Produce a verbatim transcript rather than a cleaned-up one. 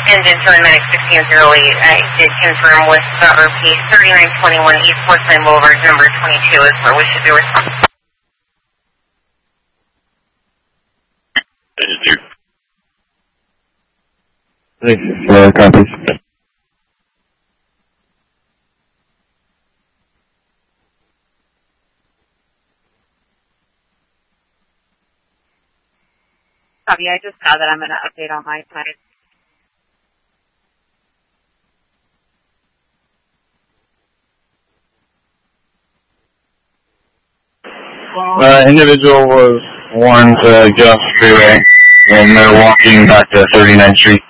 Engine seven medic sixteen oh eight, I did confirm with the R P thirty-nine twenty-one East Porcelain Boulevard, number twenty-two is where we should be responsible. This is uh, copy. Copy, I just saw that. I'm going to update on my side. Uh, individual was warned to get off the freeway, and they're walking back to thirty-ninth Street.